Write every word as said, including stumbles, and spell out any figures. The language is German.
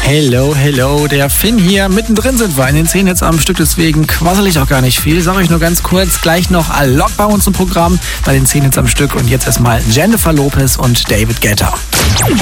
Hello, hello, der Finn hier. Mittendrin sind wir in den zehn Hits am Stück, deswegen quassel ich auch gar nicht viel. Sag euch nur ganz kurz, gleich noch Alok bei uns im Programm bei den zehn Hits am Stück. Und jetzt erstmal Jennifer Lopez und David Guetta.